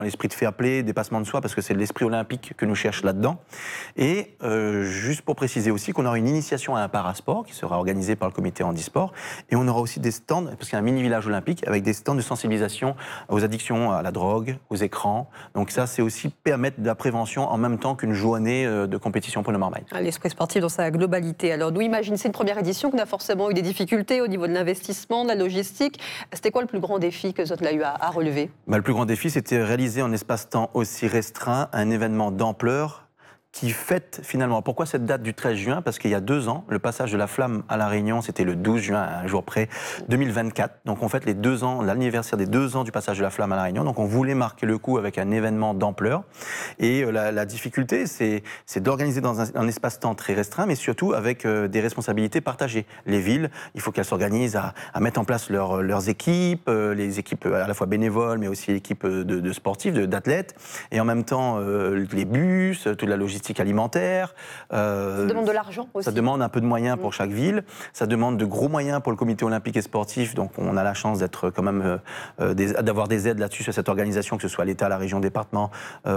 l'esprit de fair play, dépassement de soi, parce que c'est l'esprit olympique que nous cherchons là-dedans. Et juste pour préciser aussi qu'on aura une initiation à un parasport qui sera organisée par le comité handisport, et on aura aussi des stands, parce qu'il y a un mini-village olympique, avec des stands de sensibilisation aux addictions à la drogue, aux écrans. Donc ça, c'est aussi permettre de la prévention en même temps qu'une journée de compétition pour le Marmaille. L'esprit sportif dans sa globalité. Alors nous, imaginez, c'est une première édition qu'on a forcément eu des difficultés au niveau de l'investissement, de la logistique. C'était quoi le plus grand défi que Zot l'a eu à relever ? Le plus grand défi, c'était réaliser en espace-temps aussi restreint un événement d'ampleur qui fête finalement. Pourquoi cette date du 13 juin ? Parce qu'il y a 2 ans, le passage de la flamme à La Réunion, c'était le 12 juin, un jour près, 2024. Donc on fête les 2 ans, l'anniversaire des 2 ans du passage de la flamme à La Réunion. Donc on voulait marquer le coup avec un événement d'ampleur. Et la difficulté, c'est d'organiser dans un espace-temps très restreint, mais surtout avec des responsabilités partagées. Les villes, il faut qu'elles s'organisent à mettre en place leurs équipes, les équipes à la fois bénévoles, mais aussi l'équipe de sportifs, d'athlètes, et en même temps les bus, toute la logistique alimentaire. Ça demande de l'argent aussi. Ça demande un peu de moyens pour chaque ville. Ça demande de gros moyens pour le comité olympique et sportif. Donc on a la chance d'être quand même d'avoir des aides là-dessus sur cette organisation, que ce soit l'État, la région, le département,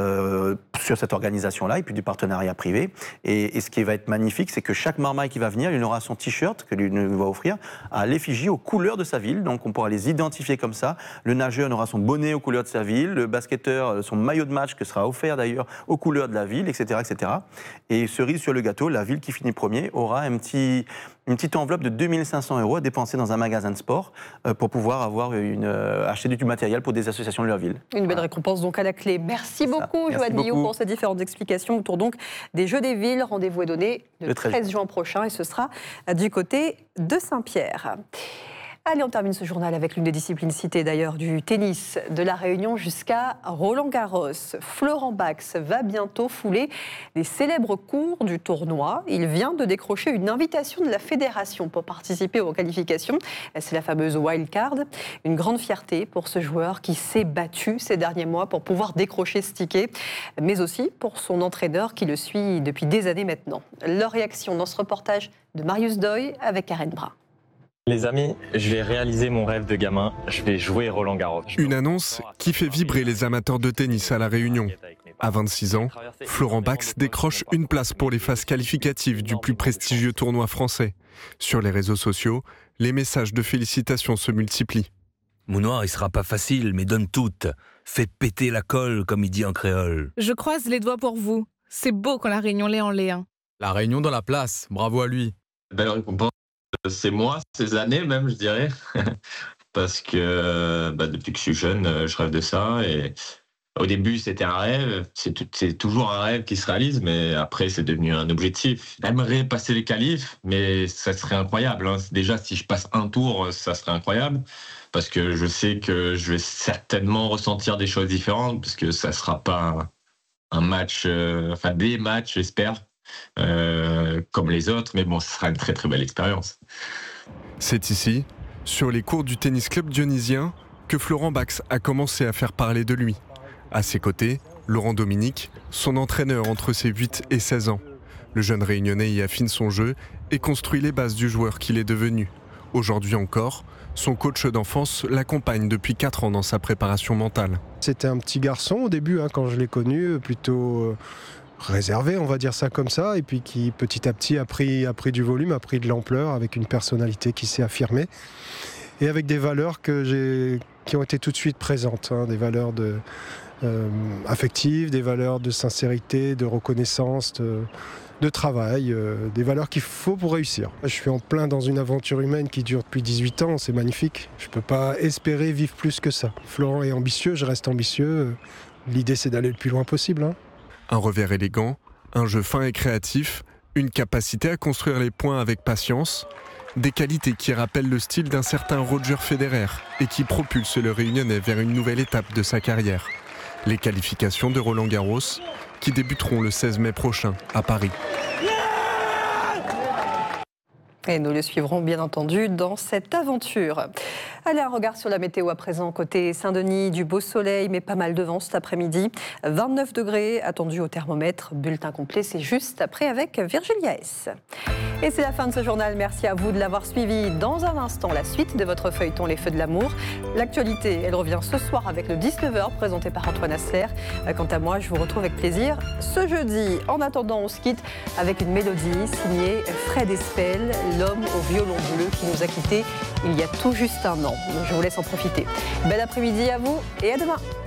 sur cette organisation-là, et puis du partenariat privé. Et ce qui va être magnifique, c'est que chaque marmaille qui va venir, il aura son t-shirt que lui va offrir à l'effigie aux couleurs de sa ville. Donc on pourra les identifier comme ça. Le nageur aura son bonnet aux couleurs de sa ville, le basketteur son maillot de match que sera offert d'ailleurs aux couleurs de la ville, etc., etc. Et cerise sur le gâteau, la ville qui finit premier aura une petite enveloppe de 2500 € à dépenser dans un magasin de sport pour pouvoir acheter du matériel pour des associations de leur ville. Une belle récompense donc à la clé. Merci beaucoup, Joanne Guillaume, pour ces différentes explications autour donc des Jeux des Villes. Rendez-vous est donné le 13 juin prochain et ce sera du côté de Saint-Pierre. Allez, on termine ce journal avec l'une des disciplines citées d'ailleurs du tennis de La Réunion jusqu'à Roland-Garros. Florent Bax va bientôt fouler les célèbres cours du tournoi. Il vient de décrocher une invitation de la fédération pour participer aux qualifications. C'est la fameuse wildcard. Une grande fierté pour ce joueur qui s'est battu ces derniers mois pour pouvoir décrocher ce ticket, mais aussi pour son entraîneur qui le suit depuis des années maintenant. Leur réaction dans ce reportage de Marius Doy avec Karen Bras. Les amis, je vais réaliser mon rêve de gamin, je vais jouer Roland-Garros. Une annonce qui fait vibrer les amateurs de tennis à La Réunion. À 26 ans, Florent Bax décroche une place pour les phases qualificatives du plus prestigieux tournoi français. Sur les réseaux sociaux, les messages de félicitations se multiplient. Mon noir, il sera pas facile, mais donne toute. Fais péter la colle, comme il dit en créole. Je croise les doigts pour vous. C'est beau quand La Réunion l'est en Léen. La Réunion dans la place, bravo à lui. Belle récompense. C'est moi, ces années même, je dirais, parce que depuis que je suis jeune, je rêve de ça. Et au début, c'était un rêve, c'est toujours un rêve qui se réalise, mais après, c'est devenu un objectif. J'aimerais passer les qualifs, mais ça serait incroyable. Déjà, si je passe un tour, ça serait incroyable, parce que je sais que je vais certainement ressentir des choses différentes, parce que ça ne sera pas un match, des matchs, j'espère. Comme les autres, mais bon, ce sera une très très belle expérience. C'est ici, sur les cours du tennis club dionysien, que Florent Bax a commencé à faire parler de lui. À ses côtés, Laurent Dominique, son entraîneur entre ses 8 et 16 ans. Le jeune réunionnais y affine son jeu et construit les bases du joueur qu'il est devenu. Aujourd'hui encore, son coach d'enfance l'accompagne depuis 4 ans dans sa préparation mentale. C'était un petit garçon au début, quand je l'ai connu, plutôt réservé, on va dire ça comme ça, et puis qui petit à petit a pris du volume, a pris de l'ampleur, avec une personnalité qui s'est affirmée, et avec des valeurs qui ont été tout de suite présentes, des valeurs affectives, des valeurs de sincérité, de reconnaissance, de travail, des valeurs qu'il faut pour réussir. Je suis en plein dans une aventure humaine qui dure depuis 18 ans, c'est magnifique. Je ne peux pas espérer vivre plus que ça. Florent est ambitieux, je reste ambitieux. L'idée, c'est d'aller le plus loin possible. Un revers élégant, un jeu fin et créatif, une capacité à construire les points avec patience, des qualités qui rappellent le style d'un certain Roger Federer et qui propulsent le Réunionnais vers une nouvelle étape de sa carrière. Les qualifications de Roland-Garros qui débuteront le 16 mai prochain à Paris. Et nous le suivrons bien entendu dans cette aventure. Allez, un regard sur la météo à présent. Côté Saint-Denis, du beau soleil, mais pas mal de vent cet après-midi. 29 degrés attendus au thermomètre. Bulletin complet, c'est juste après avec Virgilia S. Et c'est la fin de ce journal. Merci à vous de l'avoir suivi. Dans un instant, la suite de votre feuilleton Les Feux de l'amour. L'actualité, elle revient ce soir avec le 19h présenté par Antoine Asler. Quant à moi, je vous retrouve avec plaisir ce jeudi. En attendant, on se quitte avec une mélodie signée Fred Espel, l'homme au violon bleu qui nous a quittés il y a tout juste un an. Je vous laisse en profiter. Bel après-midi à vous et à demain.